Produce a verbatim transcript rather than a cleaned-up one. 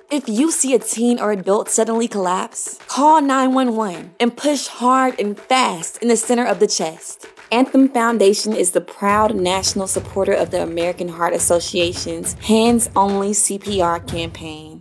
If you see a teen or adult suddenly collapse, call nine one one and push hard and fast in the center of the chest. Anthem Foundation is the proud national supporter of the American Heart Association's Hands Only C P R campaign.